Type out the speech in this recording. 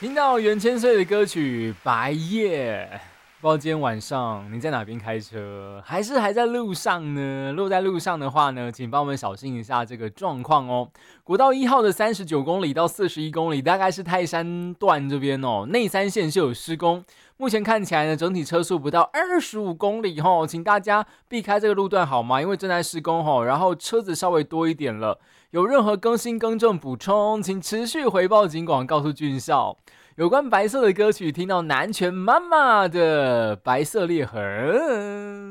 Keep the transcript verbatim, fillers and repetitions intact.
听到袁千岁的歌曲《白夜》，不知道今天晚上你在哪边开车，还是还在路上呢？如果在路上的话呢，请帮我们小心一下这个状况哦。国道一号的三十九公里到四十一公里，大概是泰山段这边哦，内三线是有施工。目前看起来呢，整体车速不到二十五公里哦，请大家避开这个路段好吗？因为正在施工哦，然后车子稍微多一点了。有任何更新、更正、补充，请持续回报警广，告诉俊少。有关白色的歌曲，听到南拳妈妈的《白色裂痕》。